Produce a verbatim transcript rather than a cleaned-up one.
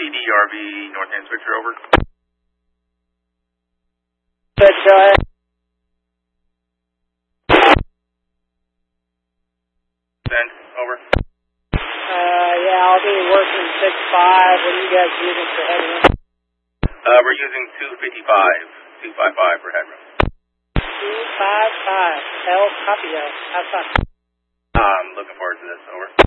P D R V North End Switcher, over. Good, go ahead. Send, over. Uh, yeah, I'll be working six five. What are you guys using for headroom? Uh, we're using two fifty-five, two fifty-five for headroom. two five five. Hell, copy that. Have fun. I'm looking forward to this, over.